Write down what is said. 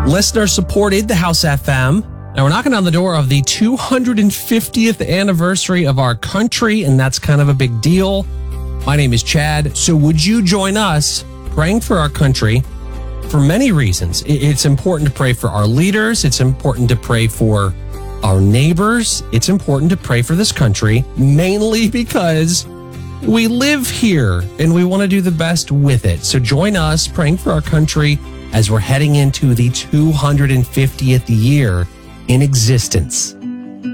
Listener supported the House FM. Now we're knocking on the door of the 250th anniversary of our country, and that's kind of a big deal. My name is Chad. So would you join us praying for our country for many reasons? It's important to pray for our leaders. It's important to pray for our neighbors. It's important to pray for this country, mainly because we live here and we want to do the best with it. So join us praying for our country as we're heading into the 250th year in existence.